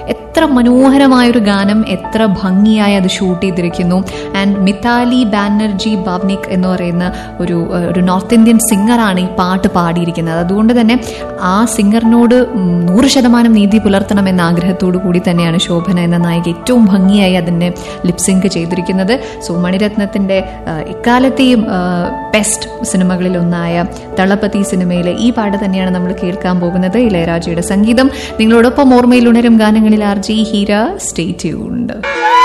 എത്ര മനോഹരമായൊരു ഗാനം, എത്ര ഭംഗിയായി അത് ഷൂട്ട് ചെയ്തിരിക്കുന്നു. ആൻഡ് മിതാലി ബാനർജി ഭാവ്നിക് എന്ന് പറയുന്ന ഒരു നോർത്ത് ഇന്ത്യൻ സിംഗറാണ് ഈ പാട്ട് പാടിയിരിക്കുന്നത്. അതുകൊണ്ട് തന്നെ ആ സിംഗറിനോട് 100% നീതി പുലർത്തണമെന്ന ആഗ്രഹത്തോടു കൂടി തന്നെയാണ് ശോഭന എന്ന നായിക ഏറ്റവും ഭംഗിയായി അതിനെ ലിപ്സിങ്ക് ചെയ്തിരിക്കുന്നത്. സോ മണിരത്നത്തിന്റെ ഇക്കാലത്തെയും ബെസ്റ്റ് സിനിമകളിൽ ഒന്നായ തളപതി സിനിമയിലെ ഈ പാട്ട് തന്നെയാണ് നമ്മൾ കേൾക്കാൻ പോകുന്നത്. ഇളയരാജയുടെ സംഗീതം. നിങ്ങളോടൊപ്പം ഓർമ്മയിൽ ഉണരും ഗാനങ്ങളിൽ ആർജി ഹീര. Stay tuned.